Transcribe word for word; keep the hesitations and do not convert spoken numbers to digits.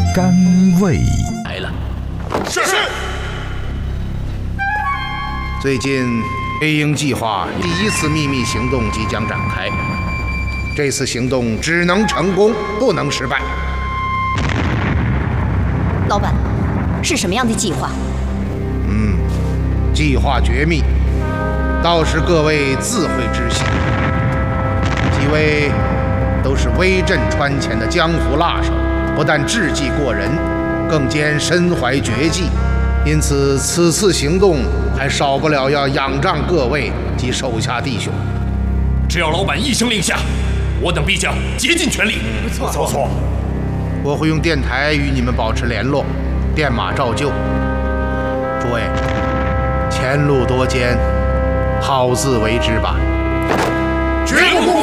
甘味来了。 是。是最近黑鹰计划第一次秘密行动即将展开，这次行动只能成功，不能失败。 老板，是什么样的计划？ 嗯，计划绝密，到时各位自会知悉。几位都是威震川前的江湖辣手，不但智计过人，更兼身怀绝技，因此此次行动还少不了要仰仗各位及手下弟兄。 只要老板一声令下，我等必将竭尽全力。 不错， 不错。 我会用电台与你们保持联络，电马照旧。诸位，前路多艰，好自为之吧。 绝不